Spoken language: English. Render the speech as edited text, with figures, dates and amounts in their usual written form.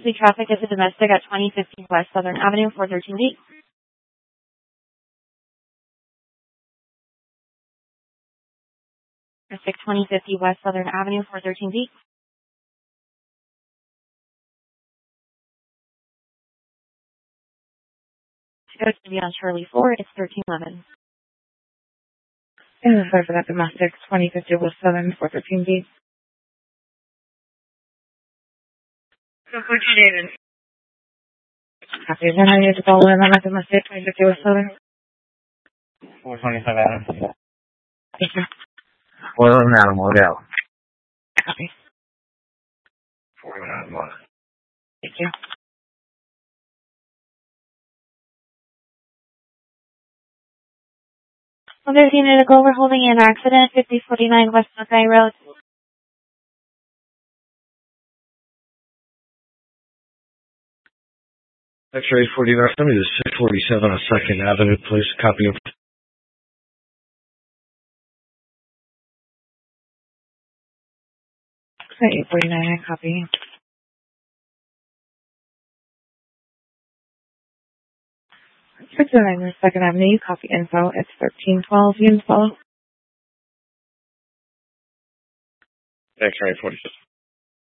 The traffic is a domestic at 2050 West Southern Avenue, 413B. 2050 West Southern Avenue, 413B. It's going to be on Shirley 4. It's 1311. And sorry for that, domestic, 2050 West Southern, 413B. David. Copy. Then I need to follow in on that domestic, 2050 West Southern. 425 Adams. Thank you. 411 Adam, Odell. Copy. 411. Thank you. Well, there's unit to go. We're holding an accident, 5049 West Buckeye Road. X-ray 40, tell me the 647 on 2nd Avenue, please. Copy of. X-ray 849, copy. X-ray 2nd Avenue, copy info. It's 1312, unit follow. X-ray 46.